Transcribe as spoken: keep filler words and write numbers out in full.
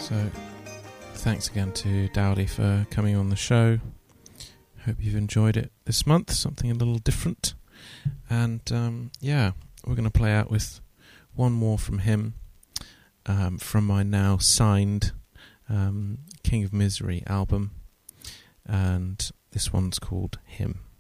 So, thanks again to Dowdy for coming on the show. Hope you've enjoyed it this month, something a little different. And um, yeah, we're going to play out with one more from him, um, from my now signed um, King of Misery album. And this one's called Him.